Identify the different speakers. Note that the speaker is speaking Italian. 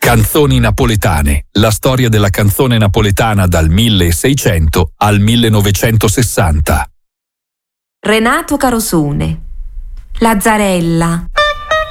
Speaker 1: Canzoni napoletane, la storia della canzone napoletana dal 1600 al 1960.
Speaker 2: Renato Carosone. Lazzarella.